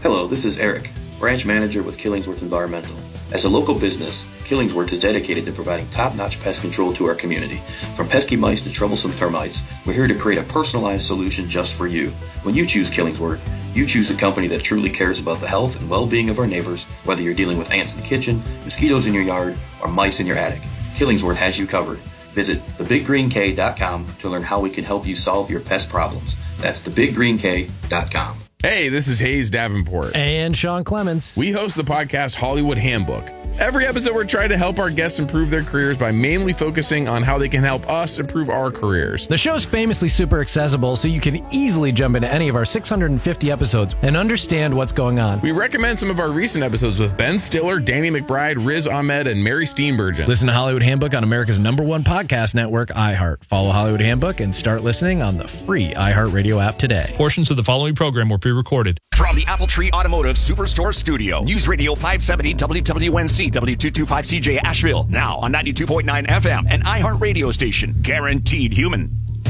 Hello, this is Eric, branch manager with Killingsworth Environmental. As a local business, Killingsworth is dedicated to providing top-notch pest control to our community. From pesky mice to troublesome termites, we're here to create a personalized solution just for you. When you choose Killingsworth, you choose a company that truly cares about the health and well-being of our neighbors, whether you're dealing with ants in the kitchen, mosquitoes in your yard, or mice in your attic. Killingsworth has you covered. Visit thebiggreenk.com to learn how we can help you solve your pest problems. That's thebiggreenk.com. Hey, this is Hayes Davenport. And Sean Clements. We host the podcast Hollywood Handbook. Every episode, we're trying to help our guests improve their careers by mainly focusing on how they can help us improve our careers. The show's famously super accessible, so you can easily jump into any of our 650 episodes and understand what's going on. We recommend some of our recent episodes with Ben Stiller, Danny McBride, Riz Ahmed, and Mary Steenburgen. Listen to Hollywood Handbook on America's #1 podcast network, iHeart. Follow Hollywood Handbook and start listening on the free iHeartRadio app today. Portions of the following program were pre-recorded. From the Apple Tree Automotive Superstore Studio, News Radio 570 WWNC W225CJ Asheville, now on 92.9 FM and iHeart Radio Station, guaranteed human.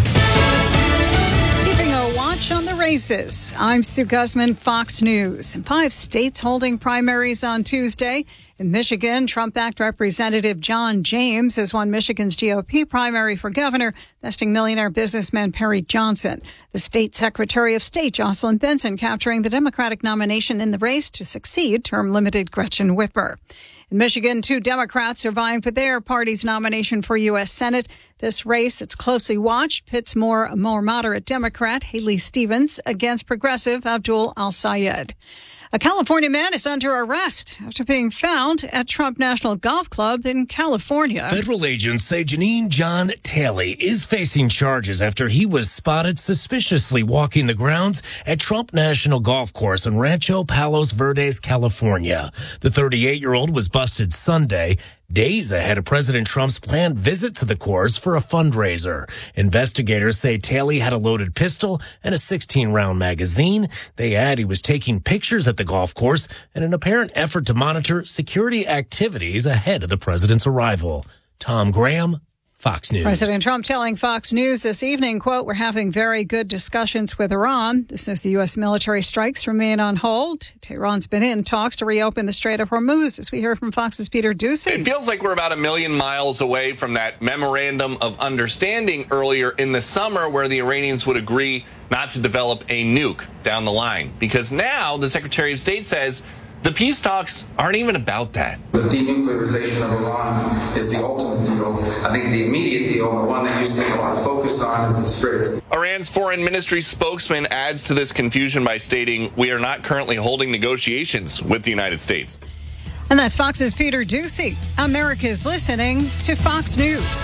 Keeping a watch on the races. I'm Sue Guzman, Fox News. 5 states holding primaries on Tuesday. In Michigan, Trump-backed Representative John James has won Michigan's GOP primary for governor, besting millionaire businessman Perry Johnson. The state Secretary of State, Jocelyn Benson, capturing the Democratic nomination in the race to succeed term-limited Gretchen Whitmer. In Michigan, 2 Democrats are vying for their party's nomination for U.S. Senate. This race, it's closely watched, pits more moderate Democrat Haley Stevens against progressive Abdul Al-Sayed. A California man is under arrest after being found at Trump National Golf Club in California. Federal agents say Janine John Talley is facing charges after he was spotted suspiciously walking the grounds at Trump National Golf Course in Rancho Palos Verdes, California. The 38-year-old was busted Sunday, days ahead of President Trump's planned visit to the course for a fundraiser. Investigators say Talley had a loaded pistol and a 16-round magazine. They add he was taking pictures at the golf course in an apparent effort to monitor security activities ahead of the president's arrival. Tom Graham, Fox News. President Trump telling Fox News this evening, quote, "We're having very good discussions with Iran. This is the U.S. military strikes remain on hold. Tehran's been in talks to reopen the Strait of Hormuz," as we hear from Fox's Peter Doocy. It feels like we're about 1 million miles away from that memorandum of understanding earlier in the summer where the Iranians would agree not to develop a nuke down the line. Because now the Secretary of State says the peace talks aren't even about that. The denuclearization of Iran is the ultimate deal. I think the immediate deal, the one that you're seeing a lot of focus on, is the Straits. Iran's foreign ministry spokesman adds to this confusion by stating, "We are not currently holding negotiations with the United States." And that's Fox's Peter Doocy. America's listening to Fox News.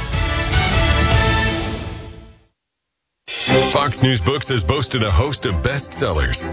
Fox News Books has boasted a host of bestsellers,